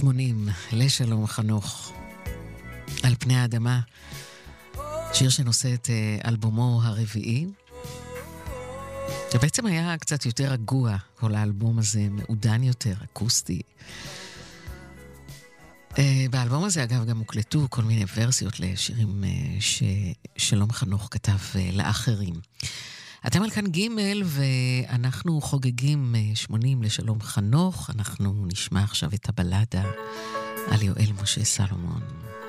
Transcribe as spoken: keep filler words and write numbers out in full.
שמונים לשלום חנוך על פני האדמה, שיר שנושא את אלבומו הרביעי, שבעצם היה קצת יותר רגוע, כל האלבום הזה מעודן יותר, אקוסטי. באלבום הזה אגב גם הוקלטו כל מיני ורסיות לשירים ששלום חנוך כתב לאחרים. אתם על כאן ג' ואנחנו חוגגים שמונים לשלום חנוך. אנחנו נשמע עכשיו את הבלדה על יואל משה סלומון.